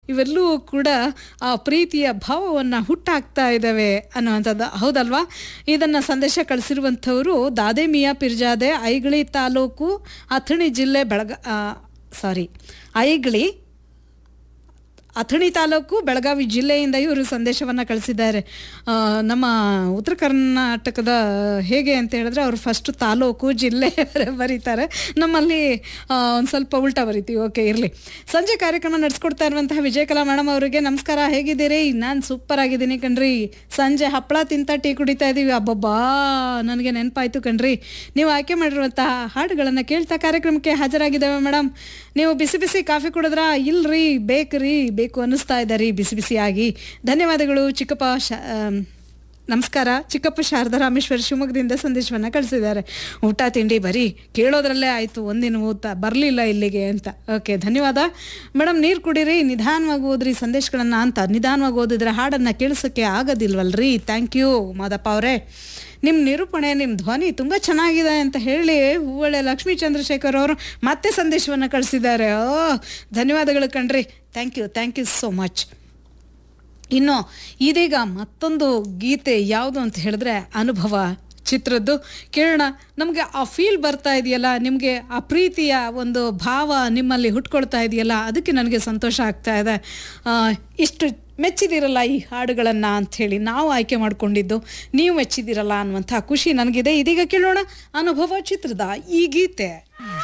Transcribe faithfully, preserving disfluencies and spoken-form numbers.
ಇವೆಲ್ಲವೂ ಕೂಡ ಆ ಪ್ರೀತಿಯ ಭಾವವನ್ನು ಹುಟ್ಟಾಕ್ತಾ ಇದ್ದಾವೆ ಅನ್ನುವಂಥದ್ದು ಹೌದಲ್ವಾ. ಇದನ್ನು ಸಂದೇಶ ಕಳಿಸಿರುವಂಥವರು ದಾದೆ ಮಿಯಾ ಪಿರ್ಜಾದೆ, ಐಗಳಿ ತಾಲೂಕು, ಅಥಣಿ ಜಿಲ್ಲೆ, ಬೆಳಗ ಸಾರಿ ಐಗಳಿ ಅಥಣಿ ತಾಲೂಕು, ಬೆಳಗಾವಿ ಜಿಲ್ಲೆಯಿಂದ ಇವರು ಸಂದೇಶವನ್ನು ಕಳಿಸಿದ್ದಾರೆ. ನಮ್ಮ ಉತ್ತರ ಕರ್ನಾಟಕದ ಹೇಗೆ ಅಂತ ಹೇಳಿದ್ರೆ ಅವರು ಫಸ್ಟು ತಾಲೂಕು ಜಿಲ್ಲೆ ಬರೀತಾರೆ, ನಮ್ಮಲ್ಲಿ ಒಂದು ಸ್ವಲ್ಪ ಉಲ್ಟಾ ಬರಿತೀವಿ. ಓಕೆ, ಇರಲಿ. ಸಂಜೆ ಕಾರ್ಯಕ್ರಮ ನಡೆಸ್ಕೊಡ್ತಾ ಇರುವಂತಹ ವಿಜಯಕಲಾ ಮೇಡಮ್ ಅವರಿಗೆ ನಮಸ್ಕಾರ, ಹೇಗಿದ್ದೀರಿ? ನಾನು ಸೂಪರ್ ಆಗಿದ್ದೀನಿ ಕಣ್ರಿ. ಸಂಜೆ ಹಪ್ಪಳ ತಿಂತ ಟೀ ಕುಡಿತಾ ಇದ್ದೀವಿ. ಅಬ್ಬಬ್ಬಾ, ನನಗೆ ನೆನಪಾಯ್ತು ಕಣ್ರಿ, ನೀವು ಆಯ್ಕೆ ಮಾಡಿರುವಂತಹ ಹಾಡುಗಳನ್ನು ಕೇಳ್ತಾ ಕಾರ್ಯಕ್ರಮಕ್ಕೆ ಹಾಜರಾಗಿದ್ದಾವೆ ಮೇಡಮ್. ನೀವು ಬಿಸಿ ಬಿಸಿ ಕಾಫಿ ಕುಡಿದ್ರಾ? ಇಲ್ರಿ, ಬೇಕ್ರಿ, ಬೇಕು ಅನ್ನಿಸ್ತಾ ಇದ್ದಾರೆ ಬಿಸಿ ಬಿಸಿಯಾಗಿ. ಧನ್ಯವಾದಗಳು ಚಿಕ್ಕಪ್ಪ. ಶ ನಮಸ್ಕಾರ. ಚಿಕ್ಕಪ್ಪ ಶಾರದಾ ರಾಮೇಶ್ವರ ಶಿವಮೊಗ್ಗದಿಂದ ಸಂದೇಶವನ್ನು ಕಳಿಸಿದ್ದಾರೆ. ಊಟ ತಿಂಡಿ ಬರೀ ಕೇಳೋದ್ರಲ್ಲೇ ಆಯಿತು, ಒಂದಿನ ಊಟ ಬರಲಿಲ್ಲ ಇಲ್ಲಿಗೆ ಅಂತ. ಓಕೆ, ಧನ್ಯವಾದ ಮೇಡಮ್. ನೀರು ಕುಡೀರಿ, ನಿಧಾನವಾಗಿ ಓದ್ರಿ ಸಂದೇಶಗಳನ್ನು ಅಂತ. ನಿಧಾನವಾಗಿ ಓದಿದ್ರೆ ಹಾಡನ್ನು ಕೇಳಿಸೋಕ್ಕೆ ಆಗೋದಿಲ್ವಲ್ರಿ. ಥ್ಯಾಂಕ್ ಯು ಮಾದಪ್ಪ ಅವರೇ. ನಿಮ್ಮ ನಿರೂಪಣೆ, ನಿಮ್ಮ ಧ್ವನಿ ತುಂಬ ಚೆನ್ನಾಗಿದೆ ಅಂತ ಹೇಳಿ ಹೂವಳೆ ಲಕ್ಷ್ಮೀ ಚಂದ್ರಶೇಖರ್ ಅವರು ಮತ್ತೆ ಸಂದೇಶವನ್ನು ಕಳಿಸಿದ್ದಾರೆ. ಓ, ಧನ್ಯವಾದಗಳು ಕಣ್ರಿ. Thank you thank you so much. ಇನ್ನು ಇದೀಗ ಮತ್ತೊಂದು ಗೀತೆ ಯಾವುದು ಅಂತ ಹೇಳಿದ್ರೆ ಅನುಭವ ಚಿತ್ರದ್ದು ಕೇಳೋಣ. ನಮಗೆ ಆ ಫೀಲ್ ಬರ್ತಾ ಇದೆಯಲ್ಲ, ನಿಮಗೆ ಆ ಪ್ರೀತಿಯ ಒಂದು ಭಾವ ನಿಮ್ಮಲ್ಲಿ ಹುಟ್ಕೊಳ್ತಾ ಇದೆಯಲ್ಲ, ಅದಕ್ಕೆ ನನಗೆ ಸಂತೋಷ ಆಗ್ತಾ ಇದೆ. ಇಷ್ಟು ಮೆಚ್ಚಿದಿರಲ್ಲ ಈ ಹಾಡುಗಳನ್ನು ಅಂಥೇಳಿ ನಾವು ಆಯ್ಕೆ ಮಾಡಿಕೊಂಡಿದ್ದು, ನೀವು ಮೆಚ್ಚಿದಿರಲ್ಲ ಅನ್ನುವಂಥ ಖುಷಿ ನನಗಿದೆ. ಇದೀಗ ಕೇಳೋಣ ಅನುಭವ ಚಿತ್ರದ ಈ ಗೀತೆ.